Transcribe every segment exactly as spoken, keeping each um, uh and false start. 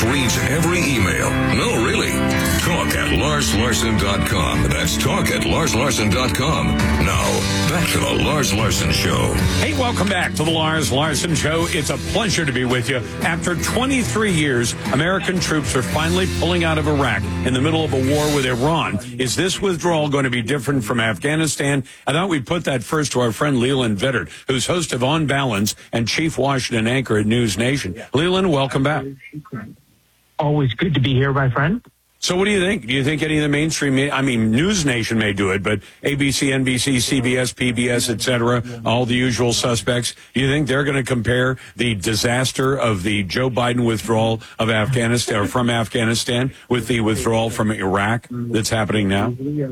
reads every email. No, really. Talk at Lars Larson dot com. That's talk at Lars Larson dot com. Now, back to the Lars Larson Show. Hey, welcome back to the Lars Larson Show. It's a pleasure to be with you. After twenty-three years, American troops are finally pulling out of Iraq in the middle of a war with Iran. Is this withdrawal going to be different from Afghanistan? I thought we'd put that first to our friend Leland Vittert, who's host of On Balance and chief Washington anchor at News Nation. Leland, welcome back. Always good to be here, my friend. So what do you think? Do you think any of the mainstream, I mean, News Nation may do it, but A B C, N B C, C B S, P B S, et cetera, all the usual suspects, do you think they're going to compare the disaster of the Joe Biden withdrawal of Afghanistan, or from Afghanistan, with the withdrawal from Iraq that's happening now?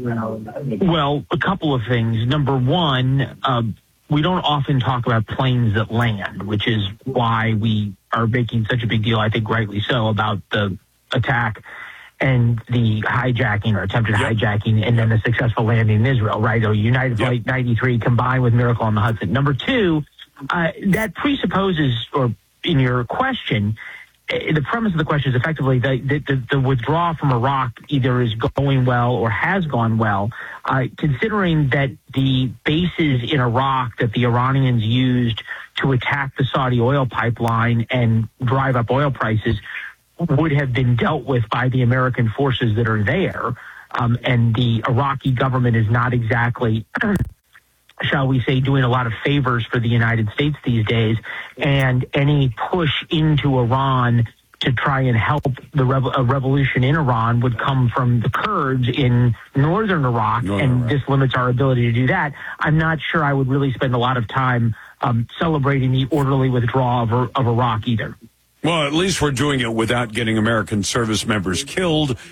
Well, a couple of things. Number one, uh, we don't often talk about planes that land, which is why we are making such a big deal, I think rightly so, about the attack and the hijacking or attempted yep. hijacking and then the successful landing in Israel, right? Or United yep. Flight ninety-three combined with Miracle on the Hudson. Number two, uh, that presupposes, or in your question, uh, the premise of the question is effectively that the, the, the withdrawal from Iraq either is going well or has gone well, uh, considering that the bases in Iraq that the Iranians used to attack the Saudi oil pipeline and drive up oil prices would have been dealt with by the American forces that are there. Um, and the Iraqi government is not exactly, shall we say, doing a lot of favors for the United States these days. And any push into Iran to try and help the rev- a revolution in Iran would come from the Kurds in northern Iraq, Northern and Iraq. This limits our ability to do that. I'm not sure I would really spend a lot of time um, celebrating the orderly withdrawal of, of Iraq either. Well, at least we're doing it without getting American service members killed